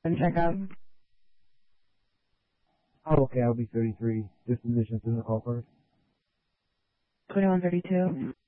And check out. Oh, okay, I'll be 33. Disposition to the call first. 2132.